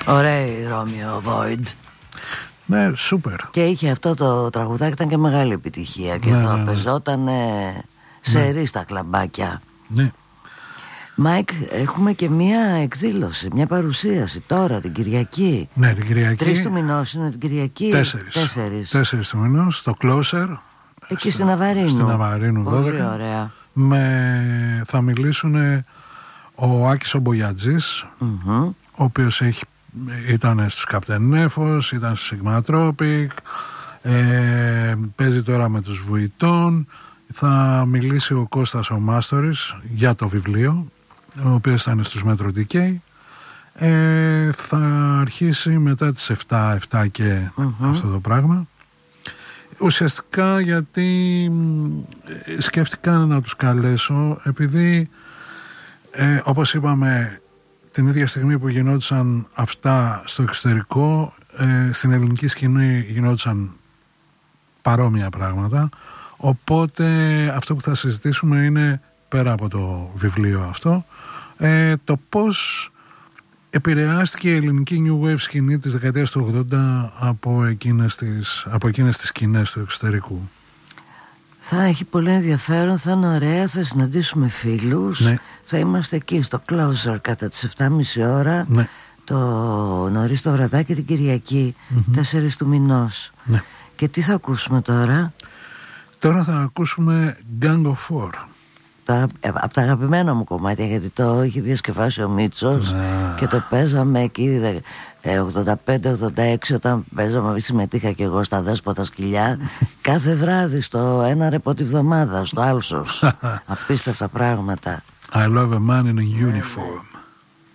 Ωραία η Romeo Void. Ναι, σούπερ. Και είχε αυτό το τραγουδάκι, ήταν και μεγάλη επιτυχία. Και εδώ παίζονταν σε στα κλαμπάκια. Ναι. Μάικ, έχουμε και μία εκδήλωση, μια παρουσίαση τώρα την Κυριακή. Ναι, την Κυριακή. 3 του μηνός είναι την Κυριακή. 4 του μηνός, στο Closer. Εκεί στην Αβαρίνου. Στην Αβαρίνου 12. Πολύ ωραία. Θα μιλήσουν ο Άκης ο Μπογιατζής, ο οποίος ήταν στους Captain Nefos, ήταν στους Sigmatropic, παίζει τώρα με τους Βουητών. Θα μιλήσει ο Κώστας ο Μάστορης για το βιβλίο, ο οποίος θα είναι στους Metro Decay. Θα αρχίσει μετά τις 7 και αυτό το πράγμα. Ουσιαστικά γιατί σκέφτηκα να τους καλέσω, επειδή όπως είπαμε, την ίδια στιγμή που γινόντουσαν αυτά στο εξωτερικό, στην ελληνική σκηνή γινόντουσαν παρόμοια πράγματα. Οπότε αυτό που θα συζητήσουμε είναι, πέρα από το βιβλίο αυτό, το πώς επηρεάστηκε η ελληνική New Wave σκηνή της δεκαετίας του 80 από εκείνες τις σκηνές του εξωτερικού. Θα έχει πολύ ενδιαφέρον, θα είναι ωραία, θα συναντήσουμε φίλους. Ναι. Θα είμαστε εκεί στο Closer κατά τις 7.30 ώρα, ναι. Το νωρίς το βραδάκι την Κυριακή, 4 του μηνός. Ναι. Και τι θα ακούσουμε τώρα? Τώρα θα ακούσουμε Gang of Four. Από τα αγαπημένα μου κομμάτια, γιατί το έχει διασκευάσει ο Μίτσος και το παίζαμε εκεί 85-86, όταν παίζαμε, συμμετείχα και εγώ στα Δέσποτα Σκυλιά κάθε βράδυ στο ένα ρεπό τη βδομάδα στο Άλσος. Απίστευτα πράγματα. I love a man in a uniform.